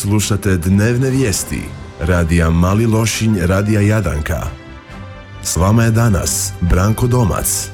Slušate dnevne vijesti radija Mali Lošinj, radija Jadranka. S vama je danas Branko Domac.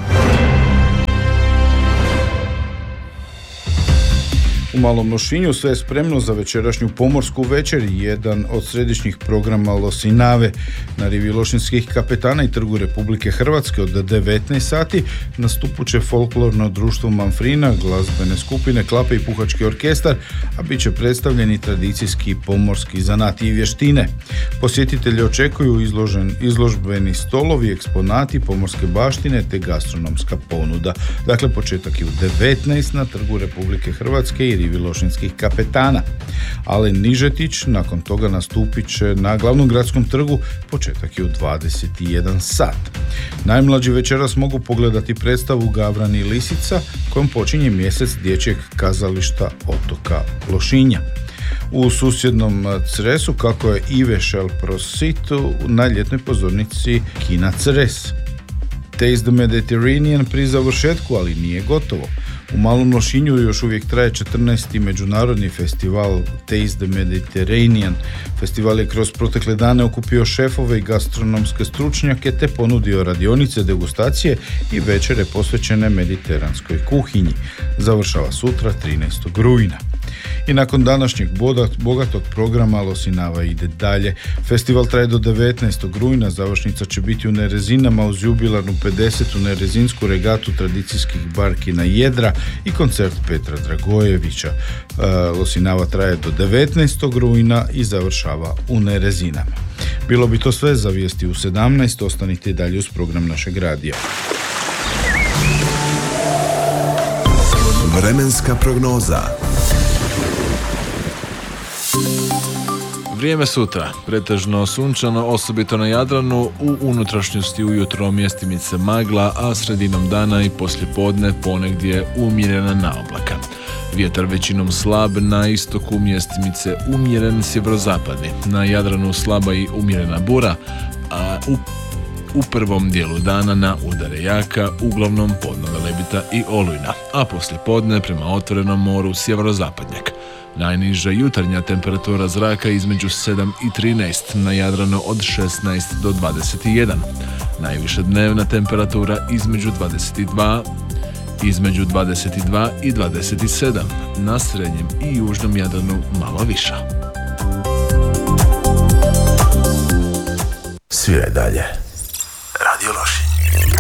U Malom Lošinju sve je spremno za večerašnju pomorsku večer, jedan od središnjih programa Losinave. Na rivi Lošinskih kapetana i Trgu Republike Hrvatske od 19 sati nastupit će folklorno društvo Manfrina, glazbene skupine, klape i puhački orkestar, a bit će predstavljeni tradicijski pomorski zanati i vještine. Posjetitelji očekuju izložbeni stolovi, eksponati, pomorske baštine te gastronomska ponuda. Dakle, početak je u 19 na Trgu Republike Hrvatske i rivi Lošinskih kapetana. Alen Nižetić nakon toga nastupit će na glavnom gradskom trgu, početak je u 21 sat. Najmlađi večeras mogu pogledati predstavu Gavran i Lisica kojom počinje mjesec dječjeg kazališta otoka Lošinja. U susjednom Cresu, kako je Ivešel Prositu na ljetnoj pozornici kina Cres. Taste the Mediterranean pri završetku, ali nije gotovo. U Malom Lošinju još uvijek traje 14. međunarodni festival Taste the Mediterranean. Festival je kroz protekle dane okupio šefove i gastronomske stručnjake te ponudio radionice, degustacije i večere posvećene mediteranskoj kuhinji. Završava sutra 13. rujna. I nakon današnjeg bogatog programa Losinava ide dalje. Festival traje do 19. rujna, završnica će biti u Nerezinama uz jubilarnu 50. Nerezinsku regatu tradicijskih barkina Jedra i koncert Petra Dragojevića. Losinava traje do 19. rujna i završava u Nerezinama. Bilo bi to sve za vijesti u 17. Ostanite i dalje uz program našeg radija. Vremenska prognoza. Vrijeme sutra, pretežno sunčano, osobito na Jadranu, u unutrašnjosti ujutro mjestimice magla, a sredinom dana i poslijepodne ponegdje umjerena naoblaka. Vjetar većinom slab, na istoku mjestimice umjeren sjeverozapadni, na Jadranu slaba i umjerena bura, a u prvom dijelu dana na udare jaka, uglavnom podno velebita i olujna, a poslijepodne prema otvorenom moru sjeverozapadnjak. Najniža jutarnja temperatura zraka između 7 i 13, na Jadranu od 16 do 21. Najviša dnevna temperatura između 22 i 27, na srednjem i južnom Jadranu malo viša. Sviraj dalje.